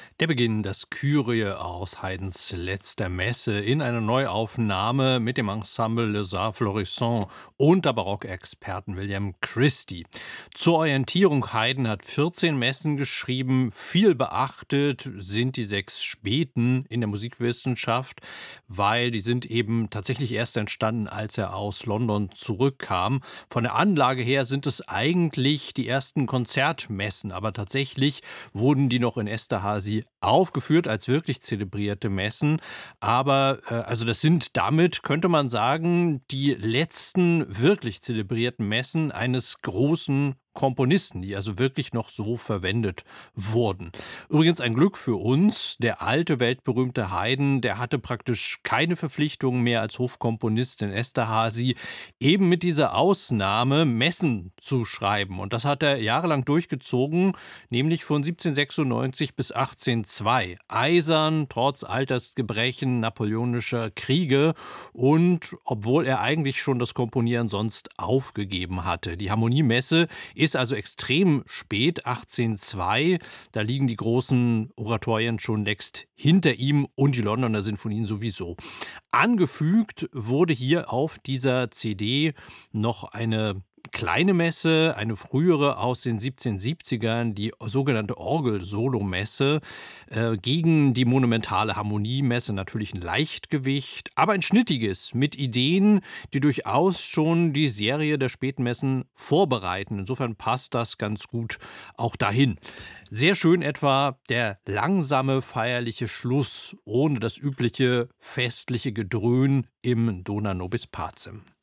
Der Beginn, das Kyrie aus Haydns letzter Messe in einer Neuaufnahme mit dem Ensemble Les Arts Florissants und der Barockexperten William Christie. Zur Orientierung: Haydn hat 14 Messen geschrieben. Viel beachtet sind die 6 Späten in der Musikwissenschaft, weil die sind eben tatsächlich erst entstanden, als er aus London zurückkam. Von der Anlage her sind es eigentlich die ersten Konzertmessen, aber tatsächlich wurden die noch in Esterházy aufgeführt als wirklich zelebrierte Messen. Aber also das sind damit, könnte man sagen, die letzten wirklich zelebrierten Messen eines großen Komponisten, die also wirklich noch so verwendet wurden. Übrigens ein Glück für uns, der alte weltberühmte Haydn, der hatte praktisch keine Verpflichtungen mehr als Hofkomponist in Esterházy, eben mit dieser Ausnahme Messen zu schreiben. Und das hat er jahrelang durchgezogen, nämlich von 1796 bis 1802. Eisern, trotz Altersgebrechen, napoleonischer Kriege und obwohl er eigentlich schon das Komponieren sonst aufgegeben hatte. Die Harmoniemesse ist also extrem spät, 1802. Da liegen die großen Oratorien schon längst hinter ihm und die Londoner Sinfonien sowieso. Angefügt wurde hier auf dieser CD noch eine kleine Messe, eine frühere aus den 1770ern, die sogenannte Orgel-Solo-Messe, gegen die monumentale Harmoniemesse, natürlich ein Leichtgewicht, aber ein schnittiges, mit Ideen, die durchaus schon die Serie der späten Messen vorbereiten. Insofern passt das ganz gut auch dahin. Sehr schön etwa der langsame, feierliche Schluss ohne das übliche festliche Gedröhn im Dona nobis pacem.